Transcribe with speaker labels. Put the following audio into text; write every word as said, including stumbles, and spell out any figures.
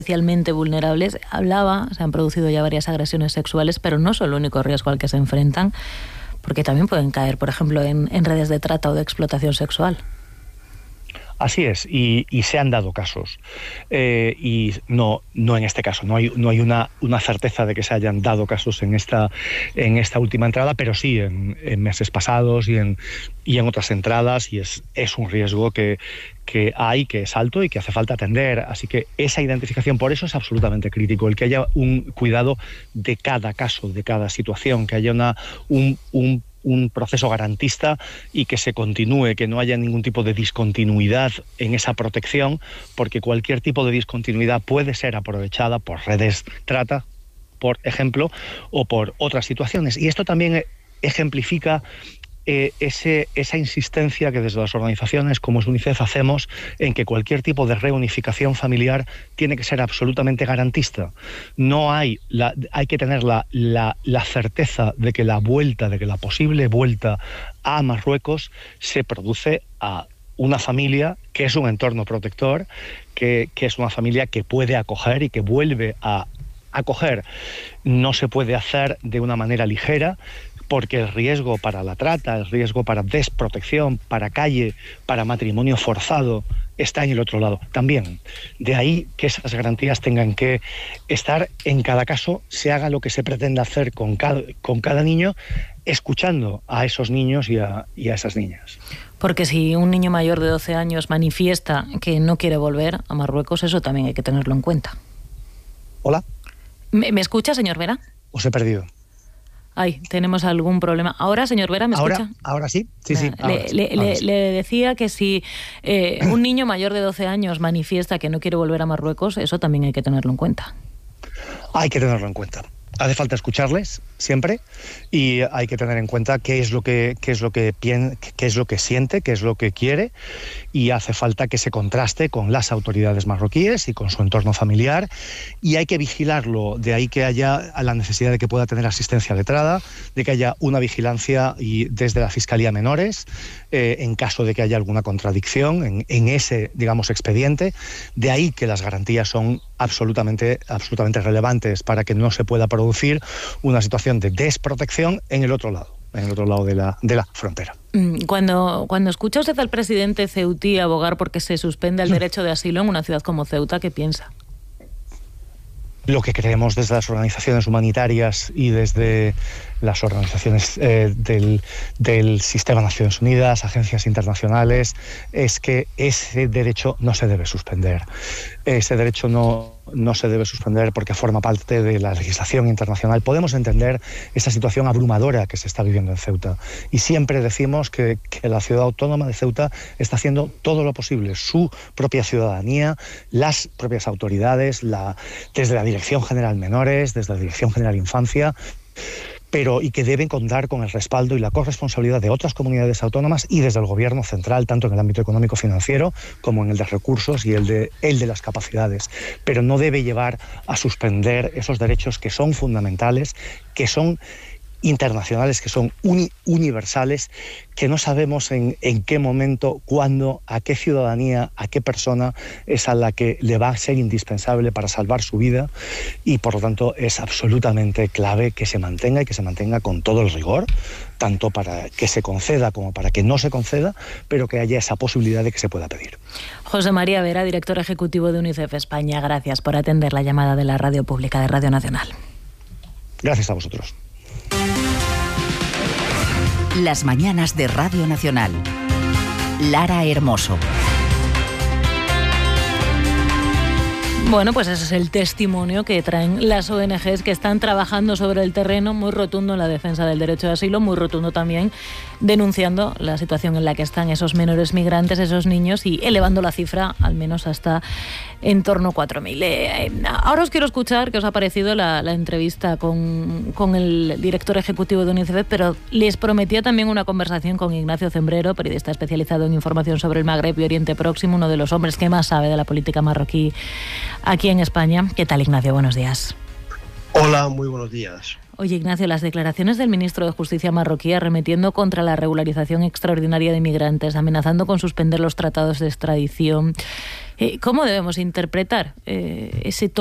Speaker 1: especialmente vulnerables. Hablaba, se han producido ya varias agresiones sexuales, pero no son el único riesgo al que se enfrentan, porque también pueden caer, por ejemplo, en, en redes de trata o de explotación sexual.
Speaker 2: Así es, y, y se han dado casos. Eh, y no, no en este caso, no hay, no hay una, una certeza de que se hayan dado casos en esta, en esta última entrada, pero sí en, en meses pasados y en, y en otras entradas, y es, es un riesgo que, que hay, que es alto y que hace falta atender. Así que esa identificación, por eso es absolutamente crítico, el que haya un cuidado de cada caso, de cada situación, que haya una, un, un un proceso garantista y que se continúe, que no haya ningún tipo de discontinuidad en esa protección, porque cualquier tipo de discontinuidad puede ser aprovechada por redes trata, por ejemplo, o por otras situaciones. Y esto también ejemplifica Eh, ese, esa insistencia que desde las organizaciones como es UNICEF hacemos en que cualquier tipo de reunificación familiar tiene que ser absolutamente garantista. No hay, la, hay que tener la, la, la certeza de que la vuelta, de que la posible vuelta a Marruecos se produce a una familia que es un entorno protector, que, que es una familia que puede acoger y que vuelve a acoger. No se puede hacer de una manera ligera, porque el riesgo para la trata, el riesgo para desprotección, para calle, para matrimonio forzado, está en el otro lado también. De ahí que esas garantías tengan que estar en cada caso, se haga lo que se pretenda hacer con cada, con cada niño, escuchando a esos niños y a, y a esas niñas.
Speaker 1: Porque si un niño mayor de doce años manifiesta que no quiere volver a Marruecos, eso también hay que tenerlo en cuenta.
Speaker 2: ¿Hola?
Speaker 1: ¿Me, me escucha, señor Vera?
Speaker 2: Os he perdido.
Speaker 1: Ay, tenemos algún problema. Ahora, señor Vera, ¿me
Speaker 2: ahora,
Speaker 1: escucha?
Speaker 2: Ahora sí, sí, sí.
Speaker 1: Ahora
Speaker 2: le,
Speaker 1: sí, le, ahora
Speaker 2: le,
Speaker 1: sí. le decía que si eh, un niño mayor de doce años manifiesta que no quiere volver a Marruecos, eso también hay que tenerlo en cuenta.
Speaker 2: Hay que tenerlo en cuenta. Hace falta escucharles siempre y hay que tener en cuenta qué es lo que qué es lo que piensa, qué es lo que siente, qué es lo que quiere, y hace falta que se contraste con las autoridades marroquíes y con su entorno familiar, y hay que vigilarlo. De ahí que haya la necesidad de que pueda tener asistencia letrada, de que haya una vigilancia y desde la Fiscalía Menores eh, en caso de que haya alguna contradicción en, en ese, digamos, expediente. De ahí que las garantías son absolutamente absolutamente relevantes para que no se pueda producir una situación de desprotección en el otro lado, en el otro lado de la, de la frontera.
Speaker 1: Cuando, cuando escucha usted al presidente ceutí abogar porque se suspenda el derecho de asilo en una ciudad como Ceuta, ¿qué piensa?
Speaker 2: Lo que creemos desde las organizaciones humanitarias y desde las organizaciones eh, del, del Sistema de Naciones Unidas, agencias internacionales, es que ese derecho no se debe suspender. Ese derecho no, no se debe suspender porque forma parte de la legislación internacional. Podemos entender esa situación abrumadora que se está viviendo en Ceuta, y siempre decimos que, que la ciudad autónoma de Ceuta está haciendo todo lo posible, su propia ciudadanía, las propias autoridades, la, desde la Dirección General Menores, desde la Dirección General Infancia, pero y que deben contar con el respaldo y la corresponsabilidad de otras comunidades autónomas y desde el gobierno central, tanto en el ámbito económico-financiero como en el de recursos y el de, el de las capacidades. Pero no debe llevar a suspender esos derechos que son fundamentales, que son internacionales, que son uni, universales, que no sabemos en, en qué momento, cuándo, a qué ciudadanía, a qué persona es a la que le va a ser indispensable para salvar su vida, y por lo tanto es absolutamente clave que se mantenga y que se mantenga con todo el rigor, tanto para que se conceda como para que no se conceda, pero que haya esa posibilidad de que se pueda pedir.
Speaker 1: José María Vera, director ejecutivo de UNICEF España, gracias por atender la llamada de la Radio Pública de Radio Nacional.
Speaker 2: Gracias a vosotros.
Speaker 3: Las mañanas de Radio Nacional. Lara Hermoso.
Speaker 1: Bueno, pues ese es el testimonio que traen las O N Ges que están trabajando sobre el terreno, muy rotundo en la defensa del derecho de asilo, muy rotundo también denunciando la situación en la que están esos menores migrantes, esos niños, y elevando la cifra al menos hasta en torno a cuatro mil. Eh, eh, ahora os quiero escuchar qué os ha parecido la, la entrevista con, con el director ejecutivo de UNICEF, pero les prometía también una conversación con Ignacio Zembrero, periodista especializado en información sobre el Magreb y Oriente Próximo, uno de los hombres que más sabe de la política marroquí aquí en España. ¿Qué tal, Ignacio? Buenos días.
Speaker 4: Hola, muy buenos días.
Speaker 1: Oye, Ignacio, las declaraciones del ministro de Justicia marroquí arremetiendo contra la regularización extraordinaria de inmigrantes, amenazando con suspender los tratados de extradición. Eh, ¿Cómo debemos interpretar eh, ese tono